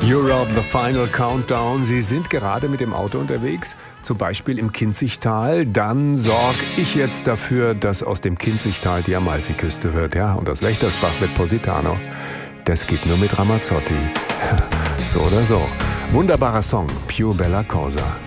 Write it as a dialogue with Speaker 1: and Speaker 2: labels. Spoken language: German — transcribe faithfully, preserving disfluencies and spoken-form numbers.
Speaker 1: Europe, the final countdown. Sie sind gerade mit dem Auto unterwegs, zum Beispiel im Kinzigtal. Dann sorge ich jetzt dafür, dass aus dem Kinzigtal die Amalfiküste wird. Ja, und das Wächtersbach mit Positano. Das geht nur mit Ramazzotti. So oder so. Wunderbarer Song, Pure Bella Cosa.